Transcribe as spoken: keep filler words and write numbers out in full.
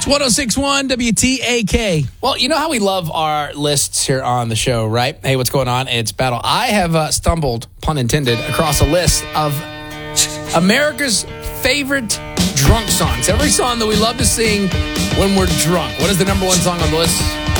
It's one oh six point one W T A K. Well, you know how we love our lists here on the show, right? Hey, what's going on? It's Battle. I have uh, stumbled, pun intended, across a list of America's favorite drunk songs. Every song that we love to sing when we're drunk. What is the number one song on the list?